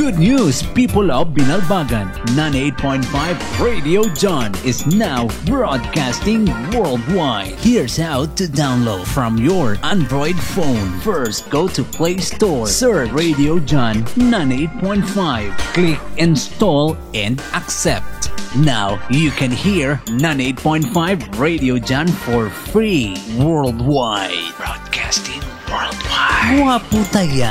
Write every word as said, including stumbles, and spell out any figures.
Good news, people of Binalbagan. ninety-eight point five Radio John is now broadcasting worldwide. Here's how to download from your Android phone. First, go to Play Store. Search Radio John ninety-eight point five. Click Install and Accept. Now, you can hear ninety-eight point five Radio John for free worldwide. Broadcasting worldwide. Mga puta yan.